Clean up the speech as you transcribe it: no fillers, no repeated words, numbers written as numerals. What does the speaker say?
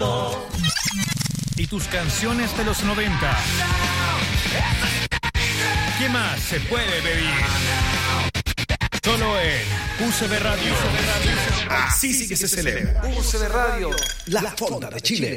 Y tus canciones de los 90. ¿Qué más se puede pedir? Solo en UCB Radio. Así sí que se celebra. UCB Radio, la fonda de Chile.